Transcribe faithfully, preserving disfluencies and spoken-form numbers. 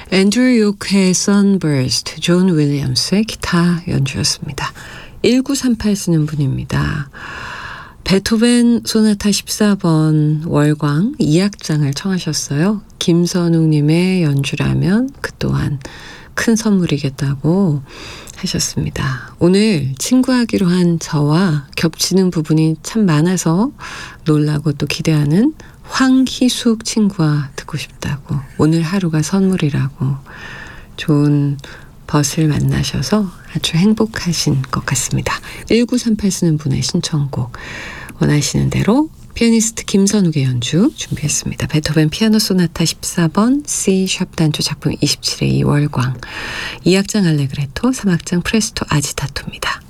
앤드류 요크의 Sunburst, 존 윌리엄스의 기타 연주였습니다. 일구삼팔 쓰는 분입니다. 베토벤 소나타 십사 번 월광 이 악장을 청하셨어요. 김선웅님의 연주라면 그 또한 큰 선물이겠다고 하셨습니다. 오늘 친구하기로 한 저와 겹치는 부분이 참 많아서 놀라고 또 기대하는 황희숙 친구와 듣고 싶다고, 오늘 하루가 선물이라고, 좋은 벗을 만나셔서 아주 행복하신 것 같습니다. 일구삼팔 쓰는 분의 신청곡 원하시는 대로 피아니스트 김선욱의 연주 준비했습니다. 베토벤 피아노 소나타 십사 번 C 샵 단조 작품 이십칠의 이 월광, 이 악장 알레그레토, 삼 악장 프레스토 아지타토입니다.